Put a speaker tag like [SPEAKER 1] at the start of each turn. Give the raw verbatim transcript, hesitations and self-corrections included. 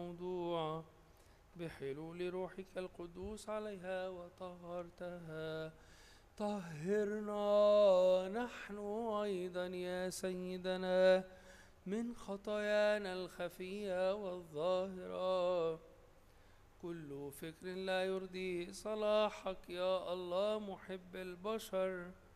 [SPEAKER 1] الموضوع بحلول روحك القدوس عليها وطهرتها. طهرنا نحن أيضا يا سيدنا من خطايانا الخفية والظاهرة، كل فكر لا يرضي صلاحك يا الله محب البشر.